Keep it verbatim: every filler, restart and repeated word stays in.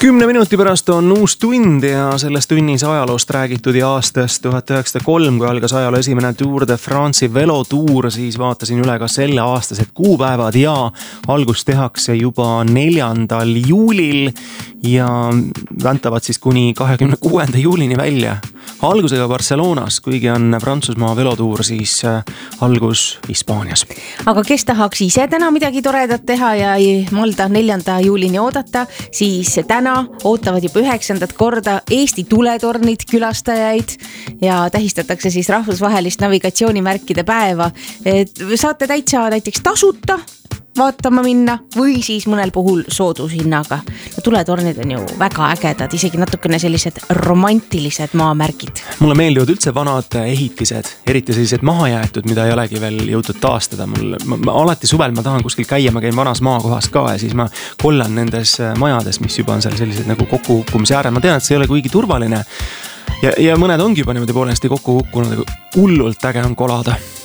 Kümne minuti pärast on uus tund ja selles tunnis ajaloost räägitud ja aastast tuhat üheksasada kolm, kui algas ajaloo esimene Tour de France'i velotuur, siis vaatasin üle ka selle aastased kuupäevad ja algus tehakse juba neljandal juulil ja väntavad siis kuni kahekümne kuuenda juulini välja. Algusega Barcelonas, kuigi on Prantsusmaa velotuur, siis algus Hispaanias. Aga kes tahaks ise täna midagi toredat teha ja ei malda neljanda juulini oodata, siis täna ootavad juba üheksandat korda Eesti tuletornid külastajaid ja tähistatakse siis rahvusvahelist navigatsioonimärkide päeva. Et saate täitsa näiteks tasuta vaatama minna või siis mõnel puhul soodushinnaga. No, tuletornid on ju väga ägedad, isegi natukene sellised romantilised maamärgid. Mulle meeldivad üldse vanad ehitised, eriti sellised mahajäetud, mida ei olegi veel jõutud taastada. Mul, ma, ma, alati suvel ma tahan kuskil käia, ma käin vanas maakohas ka ja siis ma kollan nendes majades, mis juba on seal sellised nagu kokkukukkumise äärel. Ma tean, et see ei ole kuigi turvaline ja, ja mõned ongi juba niimoodi poolesti kokku kukkunud, hullult äge on kolada.